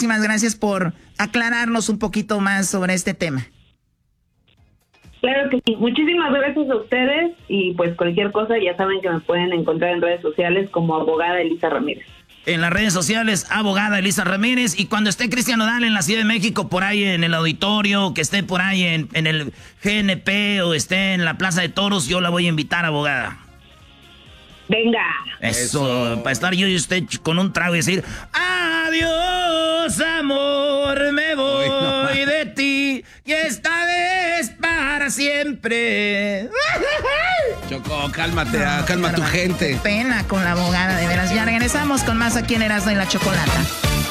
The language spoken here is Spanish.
muchísimas gracias por aclararnos un poquito más sobre este tema. Claro que sí. Muchísimas gracias a ustedes y pues cualquier cosa ya saben que me pueden encontrar en redes sociales como abogada Elisa Ramírez. En las redes sociales, abogada Elisa Ramírez. Y cuando esté Cristian Nodal en la Ciudad de México, por ahí en el auditorio, que esté por ahí en el GNP o esté en la Plaza de Toros, yo la voy a invitar, abogada. Venga. Eso, para estar yo y usted con un trago y decir, adiós, amor, me voy de ti, y esta vez para siempre. Choco, cálmate, calma tu gente. Qué pena con la abogada, de veras. Ya regresamos con más aquí en Erasmo y la Chocolata.